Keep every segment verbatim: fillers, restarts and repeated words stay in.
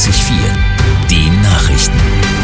einundneunzig Komma vier. Die Nachrichten.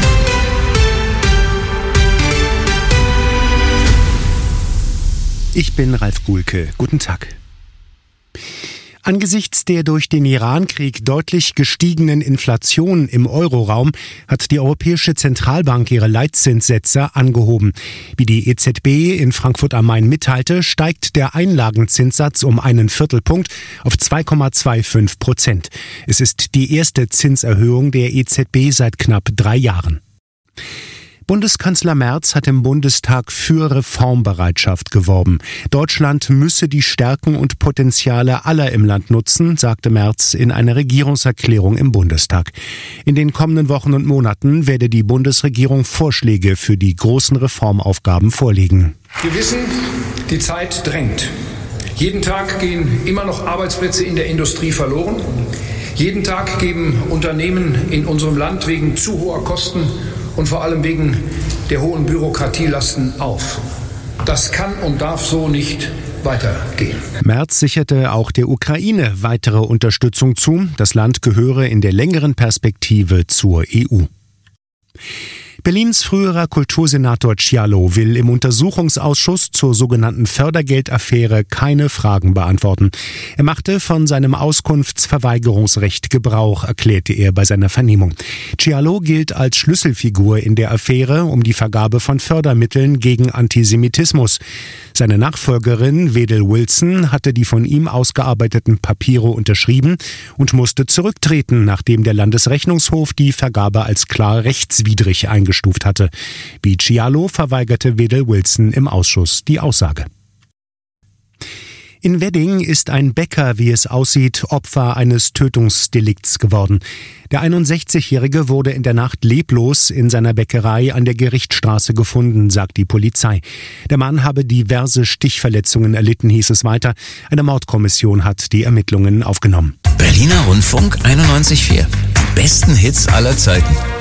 Ich bin Ralf Guhlke. Guten Tag. Angesichts der durch den Irankrieg deutlich gestiegenen Inflation im Euroraum hat die Europäische Zentralbank ihre Leitzinssätze angehoben. Wie die E Z B in Frankfurt am Main mitteilte, steigt der Einlagenzinssatz um einen Viertelpunkt auf zwei Komma fünfundzwanzig Prozent. Es ist die erste Zinserhöhung der E Z B seit knapp drei Jahren. Bundeskanzler Merz hat im Bundestag für Reformbereitschaft geworben. Deutschland müsse die Stärken und Potenziale aller im Land nutzen, sagte Merz in einer Regierungserklärung im Bundestag. In den kommenden Wochen und Monaten werde die Bundesregierung Vorschläge für die großen Reformaufgaben vorlegen. Wir wissen, die Zeit drängt. Jeden Tag gehen immer noch Arbeitsplätze in der Industrie verloren. Jeden Tag geben Unternehmen in unserem Land wegen zu hoher Kosten und vor allem wegen der hohen Bürokratielasten auf. Das kann und darf so nicht weitergehen. Merz sicherte auch der Ukraine weitere Unterstützung zu. Das Land gehöre in der längeren Perspektive zur E U. Berlins früherer Kultursenator Cialo will im Untersuchungsausschuss zur sogenannten Fördergeldaffäre keine Fragen beantworten. Er machte von seinem Auskunftsverweigerungsrecht Gebrauch, erklärte er bei seiner Vernehmung. Cialo gilt als Schlüsselfigur in der Affäre um die Vergabe von Fördermitteln gegen Antisemitismus. Seine Nachfolgerin Wedel Wilson hatte die von ihm ausgearbeiteten Papiere unterschrieben und musste zurücktreten, nachdem der Landesrechnungshof die Vergabe als klar rechtswidrig eingestuft hatte. Wie Cialo verweigerte Wedel Wilson im Ausschuss die Aussage. In Wedding ist ein Bäcker, wie es aussieht, Opfer eines Tötungsdelikts geworden. Der einundsechzigjährige wurde in der Nacht leblos in seiner Bäckerei an der Gerichtstraße gefunden, sagt die Polizei. Der Mann habe diverse Stichverletzungen erlitten, hieß es weiter. Eine Mordkommission hat die Ermittlungen aufgenommen. Berliner Rundfunk einundneunzig Komma vier. Die besten Hits aller Zeiten.